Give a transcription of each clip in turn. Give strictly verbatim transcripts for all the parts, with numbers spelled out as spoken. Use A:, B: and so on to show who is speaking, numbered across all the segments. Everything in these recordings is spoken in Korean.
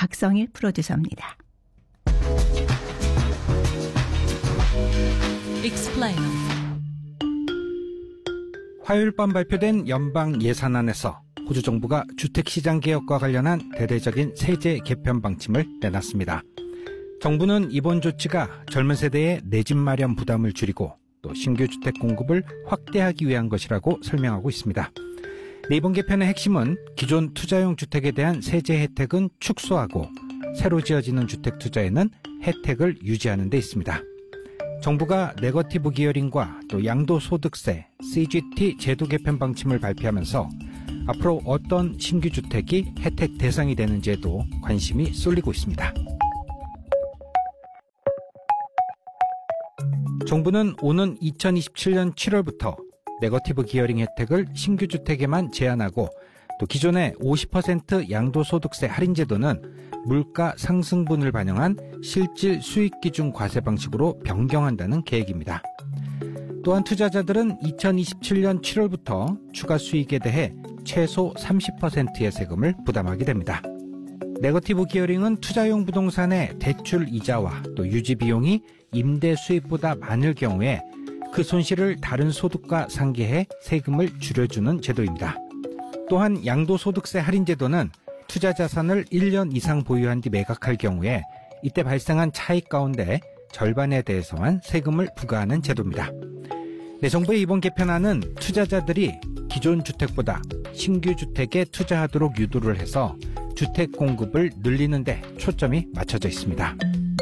A: 박성일 프로듀서입니다.
B: Explain.
C: 화요일 밤 발표된 연방 예산안에서 호주 정부가 주택시장 개혁과 관련한 대대적인 세제 개편 방침을 내놨습니다. 정부는 이번 조치가 젊은 세대의 내 집 마련 부담을 줄이고 또 신규 주택 공급을 확대하기 위한 것이라고 설명하고 있습니다. 네, 이번 개편의 핵심은 기존 투자용 주택에 대한 세제 혜택은 축소하고 새로 지어지는 주택 투자에는 혜택을 유지하는 데 있습니다. 정부가 네거티브 기어링과 또 양도소득세, 씨지티 제도 개편 방침을 발표하면서 앞으로 어떤 신규 주택이 혜택 대상이 되는지에도 관심이 쏠리고 있습니다. 정부는 오는 이천이십칠 년 칠월부터 네거티브 기어링 혜택을 신규 주택에만 제한하고 또 기존의 오십 퍼센트 양도소득세 할인 제도는 물가 상승분을 반영한 실질 수익 기준 과세 방식으로 변경한다는 계획입니다. 또한 투자자들은 이천이십칠 년 칠월부터 추가 수익에 대해 최소 삼십 퍼센트의 세금을 부담하게 됩니다. 네거티브 기어링은 투자용 부동산의 대출 이자와 또 유지 비용이 임대 수입보다 많을 경우에 그 손실을 다른 소득과 상계해 세금을 줄여주는 제도입니다. 또한 양도소득세 할인 제도는 투자 자산을 일 년 이상 보유한 뒤 매각할 경우에 이때 발생한 차익 가운데 절반에 대해서만 세금을 부과하는 제도입니다. 네, 정부의 이번 개편안은 투자자들이 기존 주택보다 신규 주택에 투자하도록 유도를 해서 주택 공급을 늘리는 데 초점이 맞춰져 있습니다.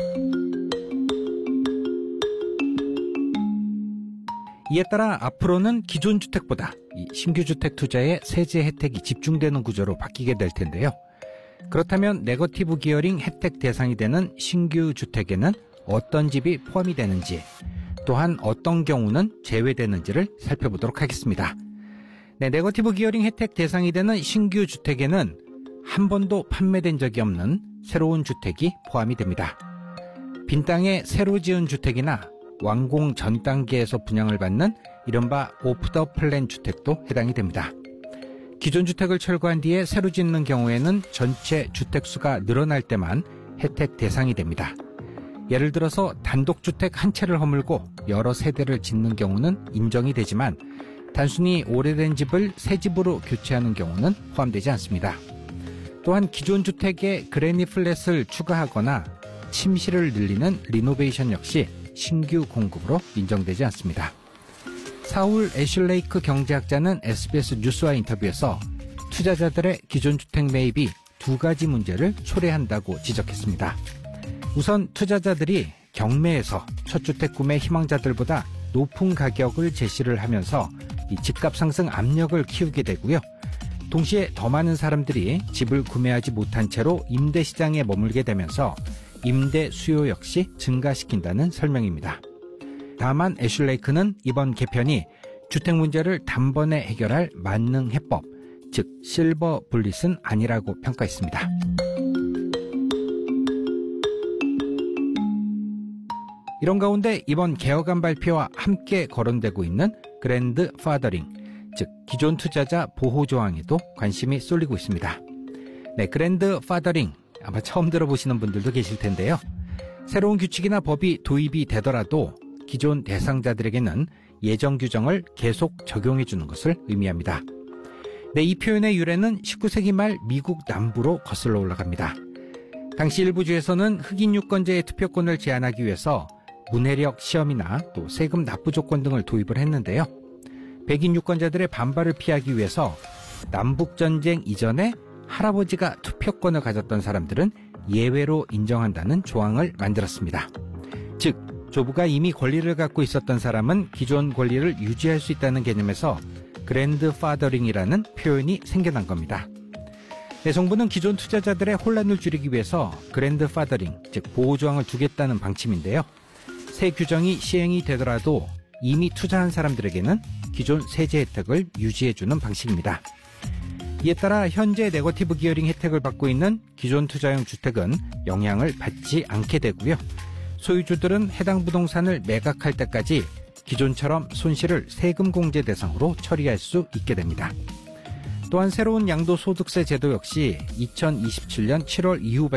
C: 이에 따라 앞으로는 기존 주택보다 이 신규 주택 투자에 세제 혜택이 집중되는 구조로 바뀌게 될 텐데요. 그렇다면 네거티브 기어링 혜택 대상이 되는 신규 주택에는 어떤 집이 포함이 되는지, 또한 어떤 경우는 제외되는지를 살펴보도록 하겠습니다. 네, 네거티브 기어링 혜택 대상이 되는 신규 주택에는 한 번도 판매된 적이 없는 새로운 주택이 포함이 됩니다. 빈 땅에 새로 지은 주택이나 완공 전 단계에서 분양을 받는 이른바 오프 더 플랜 주택도 해당이 됩니다. 기존 주택을 철거한 뒤에 새로 짓는 경우에는 전체 주택수가 늘어날 때만 혜택 대상이 됩니다. 예를 들어서 단독주택 한 채를 허물고 여러 세대를 짓는 경우는 인정이 되지만 단순히 오래된 집을 새 집으로 교체하는 경우는 포함되지 않습니다. 또한 기존 주택에 그래니 플랫을 추가하거나 침실을 늘리는 리노베이션 역시 신규 공급으로 인정되지 않습니다. 사울 애슐레이크 경제학자는 에스비에스 뉴스와 인터뷰에서 투자자들의 기존 주택 매입이 두 가지 문제를 초래한다고 지적했습니다. 우선 투자자들이 경매에서 첫 주택 구매 희망자들보다 높은 가격을 제시를 하면서 이 집값 상승 압력을 키우게 되고요. 동시에 더 많은 사람들이 집을 구매하지 못한 채로 임대 시장에 머물게 되면서 임대 수요 역시 증가시킨다는 설명입니다. 다만 애슐레이크는 이번 개편이 주택 문제를 단번에 해결할 만능 해법, 즉 실버 불릿은 아니라고 평가했습니다. 이런 가운데 이번 개혁안 발표와 함께 거론되고 있는 그랜드 파더링, 즉 기존 투자자 보호 조항에도 관심이 쏠리고 있습니다. 네, 그랜드 파더링 아마 처음 들어보시는 분들도 계실 텐데요. 새로운 규칙이나 법이 도입이 되더라도 기존 대상자들에게는 예정 규정을 계속 적용해 주는 것을 의미합니다. 네, 이 표현의 유래는 십구 세기 말 미국 남부로 거슬러 올라갑니다. 당시 일부 주에서는 흑인 유권자의 투표권을 제한하기 위해서 문해력 시험이나 또 세금 납부 조건 등을 도입을 했는데요. 백인 유권자들의 반발을 피하기 위해서 남북전쟁 이전에 할아버지가 투표권을 가졌던 사람들은 예외로 인정한다는 조항을 만들었습니다. 즉, 조부가 이미 권리를 갖고 있었던 사람은 기존 권리를 유지할 수 있다는 개념에서 그랜드 파더링이라는 표현이 생겨난 겁니다. 네, 정부는 기존 투자자들의 혼란을 줄이기 위해서 그랜드 파더링, 즉 보호조항을 두겠다는 방침인데요. 새 규정이 시행이 되더라도 이미 투자한 사람들에게는 기존 세제 혜택을 유지해주는 방식입니다. 이에 따라 현재 네거티브 기어링 혜택을 받고 있는 기존 투자용 주택은 영향을 받지 않게 되고요. 소유주들은 해당 부동산을 매각할 때까지 기존처럼 손실을 세금 공제 대상으로 처리할 수 있게 됩니다. 또한 새로운 양도소득세 제도 역시 이천이십칠 년 칠월 이후